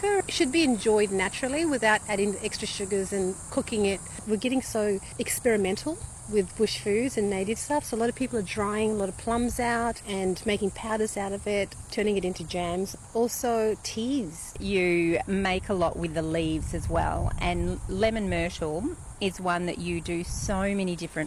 It should be enjoyed naturally without adding extra sugars and cooking it. We're getting so experimental with bush foods and native stuff, so a lot of people are drying a lot of plums out and making powders out of it, turning it into jams. Also teas. You make a lot with the leaves as well, and lemon myrtle is one that you do so many different